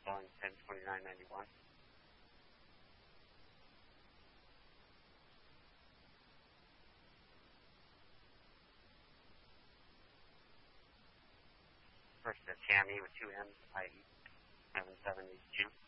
calling 102991. First, Tammy with 2 M's, IE 7782.